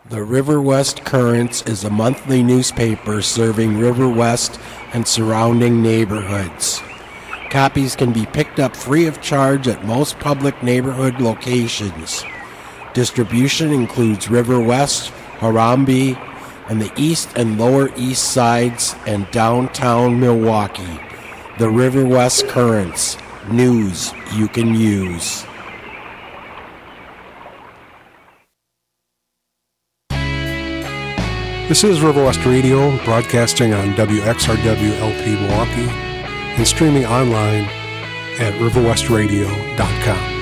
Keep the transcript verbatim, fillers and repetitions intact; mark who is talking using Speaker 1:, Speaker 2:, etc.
Speaker 1: The River West Currents is a monthly newspaper serving River West and surrounding neighborhoods. Copies can be picked up free of charge at most public neighborhood locations. Distribution includes River West, Harambee, and the east and lower east sides and downtown Milwaukee. The River West Currents. News you can use.
Speaker 2: This is River West Radio, broadcasting on W X R W L P Milwaukee and streaming online at river west radio dot com.